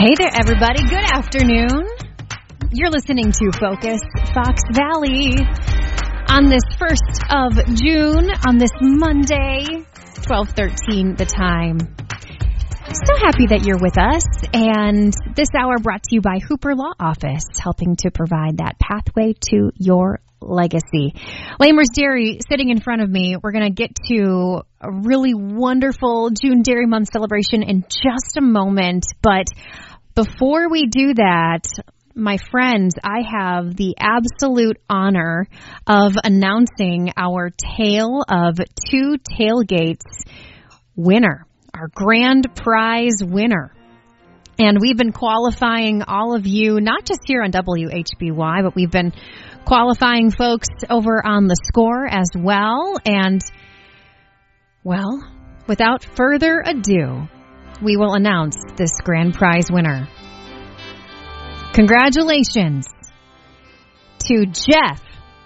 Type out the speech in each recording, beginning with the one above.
Hey there, everybody. Good afternoon. You're listening to Focus Fox Valley on this 1st of June, on this Monday, 12:13 the time. So happy that you're with us. And this hour brought to you by Hooper Law Office, helping to provide that pathway to your legacy. Lamers Dairy sitting in front of me. We're going to get to a really wonderful June Dairy Month celebration in just a moment. But before we do that, my friends, I have the absolute honor of announcing our Tale of Two Tailgates winner, our grand prize winner. And we've been qualifying all of you, not just here on WHBY, but we've been qualifying folks over on The Score as well. And, well, without further ado, we will announce this grand prize winner. Congratulations to Jeff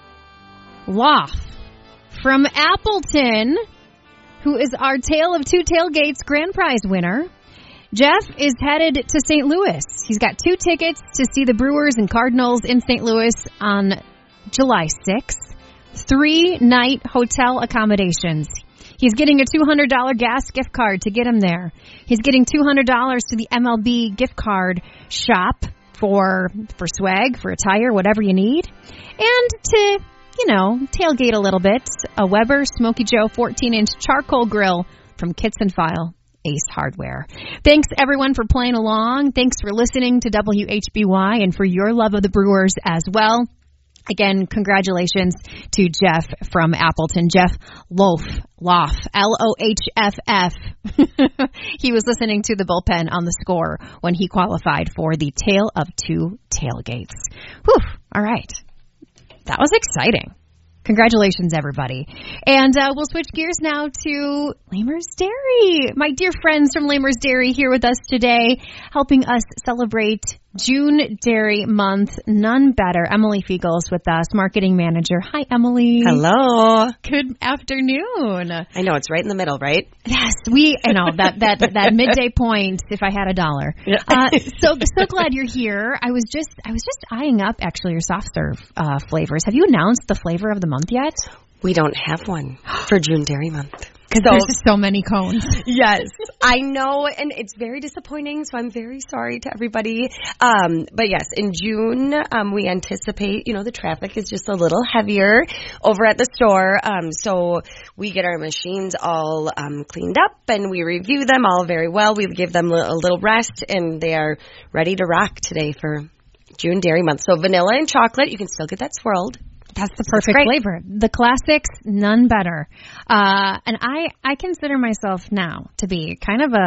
Loff from Appleton, who is our Tale of Two Tailgates grand prize winner. Jeff is headed to St. Louis. He's got 2 tickets to see the Brewers and Cardinals in St. Louis on July 6th. 3-night hotel accommodations. He's getting a $200 gas gift card to get him there. He's getting $200 to the MLB gift card shop for swag, for attire, whatever you need. And to, tailgate a little bit, a Weber Smoky Joe 14-inch charcoal grill from Kits and File Ace Hardware. Thanks, everyone, for playing along. Thanks for listening to WHBY and for your love of the Brewers as well. Again, congratulations to Jeff from Appleton. Jeff Loff, L-O-H-F-F. He was listening to the bullpen on The Score when he qualified for the Tale of Two Tailgates. Whew, all right. That was exciting. Congratulations, everybody. And we'll switch gears now to Lamers Dairy. My dear friends from Lamers Dairy here with us today, helping us celebrate June Dairy Month. None better. Emily Fiegels with us, marketing manager. Hi, Emily. Hello. Good afternoon. I know, it's right in the middle, right? Yes, that midday point, if I had $1. Yeah. So glad you're here. I was just eyeing up actually your soft serve flavors. Have you announced the flavor of the month yet? We don't have one for June Dairy Month. Because there's just so many cones. Yes, I know, and it's very disappointing, so I'm very sorry to everybody. But yes, in June, we anticipate, the traffic is just a little heavier over at the store. So we get our machines all cleaned up, and we review them all very well. We give them a little rest, and they are ready to rock today for June Dairy Month. So vanilla and chocolate, you can still get that swirled. That's the perfect flavor. The classics, none better. And I consider myself now to be kind of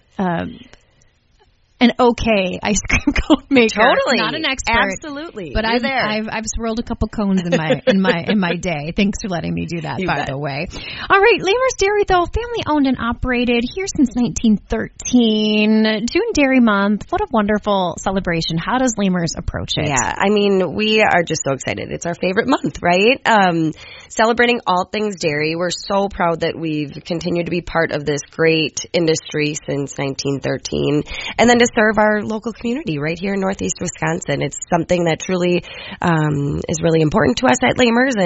an okay ice cream cone maker. Totally, not an expert. Absolutely, but I've swirled a couple cones in my day. Thanks for letting me do that. By the way, all right. Lamers Dairy, though, family owned and operated here since 1913. June Dairy Month. What a wonderful celebration. How does Lamers approach it? Yeah, I mean, we are just so excited. It's our favorite month, right? Celebrating all things dairy. We're so proud that we've continued to be part of this great industry since 1913, and then to serve our local community right here in Northeast Wisconsin. It's something that truly is really important to us at Lamers,